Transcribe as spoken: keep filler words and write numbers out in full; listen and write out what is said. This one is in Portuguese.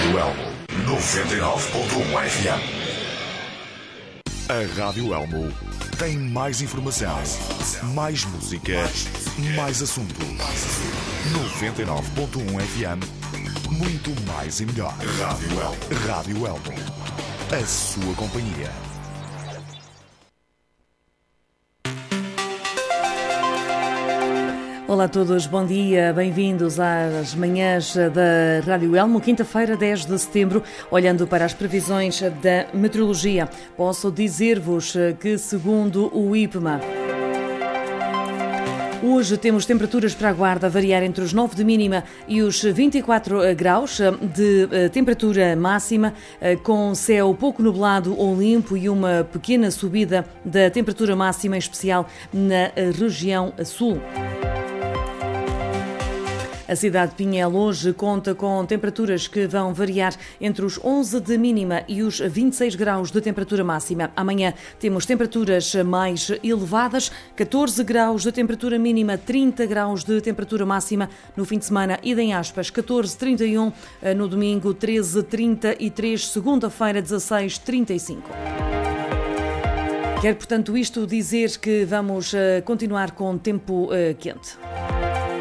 Rádio Elmo noventa e nove ponto um F M. A Rádio Elmo tem mais informação, mais música, mais assuntos. noventa e nove ponto um F M, muito mais e melhor. Rádio Elmo. Rádio Elmo, a sua companhia. Olá a todos, bom dia, bem-vindos às manhãs da Rádio Elmo, quinta-feira, dez de setembro. Olhando para as previsões da meteorologia, posso dizer-vos que, segundo o IPMA, hoje temos temperaturas para a Guarda a variar entre os nove de mínima e os vinte e quatro graus de temperatura máxima, com céu pouco nublado ou limpo e uma pequena subida da temperatura máxima, em especial na região sul. A cidade de Pinhel hoje conta com temperaturas que vão variar entre os onze de mínima e os vinte e seis graus de temperatura máxima. Amanhã temos temperaturas mais elevadas, catorze graus de temperatura mínima, trinta graus de temperatura máxima. No fim de semana, idem aspas, catorze, trinta e um, no domingo treze, trinta e três, segunda-feira dezasseis, trinta e cinco. Quero, portanto, isto dizer que vamos continuar com tempo quente.